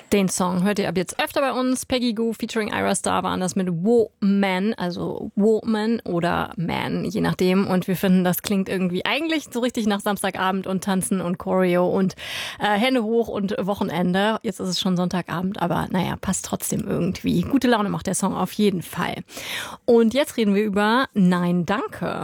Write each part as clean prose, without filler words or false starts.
Den Song hört ihr ab jetzt öfter bei uns. Peggy Gou featuring Ira Star waren das mit Woman, also Woman oder Man, je nachdem. Und wir finden, das klingt irgendwie eigentlich so richtig nach Samstagabend und Tanzen und Choreo und Hände hoch und Wochenende. Jetzt ist es schon Sonntagabend, aber naja, passt trotzdem irgendwie. Gute Laune macht der Song auf jeden Fall. Und jetzt reden wir über Nein, danke.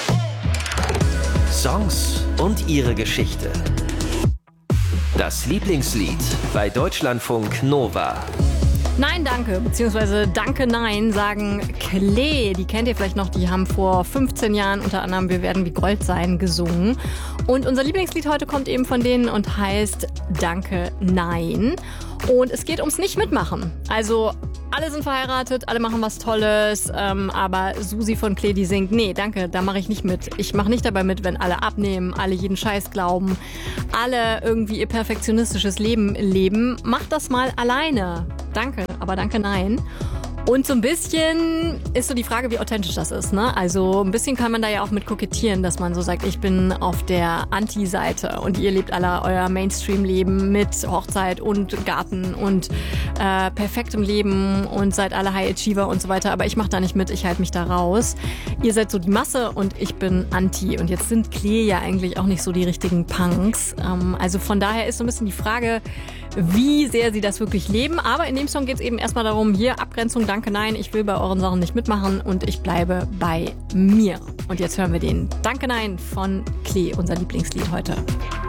Songs und ihre Geschichte. Das Lieblingslied bei Deutschlandfunk Nova. Nein, danke, beziehungsweise Danke, nein, sagen Klee. Die kennt ihr vielleicht noch, die haben vor 15 Jahren unter anderem Wir werden wie Gold sein gesungen. Und unser Lieblingslied heute kommt eben von denen und heißt Danke, nein. Und es geht ums Nicht-Mitmachen. Also alle sind verheiratet, alle machen was Tolles, aber Susi von Klee, die singt, nee, danke, da mache ich nicht mit. Ich mache nicht dabei mit, wenn alle abnehmen, alle jeden Scheiß glauben, alle irgendwie ihr perfektionistisches Leben leben. Macht das mal alleine. Danke, aber danke, nein. Und so ein bisschen ist so die Frage, wie authentisch das ist, ne? Also ein bisschen kann man da ja auch mit kokettieren, dass man so sagt, ich bin auf der Anti-Seite und ihr lebt alle euer Mainstream-Leben mit Hochzeit und Garten und perfektem Leben und seid alle High Achiever und so weiter. Aber ich mache da nicht mit, ich halte mich da raus. Ihr seid so die Masse und ich bin Anti. Und jetzt sind Klee ja eigentlich auch nicht so die richtigen Punks. Also von daher ist so ein bisschen die Frage, wie sehr sie das wirklich leben. Aber in dem Song geht es eben erstmal darum, hier Abgrenzung, danke, nein, ich will bei euren Sachen nicht mitmachen und ich bleibe bei mir. Und jetzt hören wir den Danke, nein von Klee, unser Lieblingslied heute.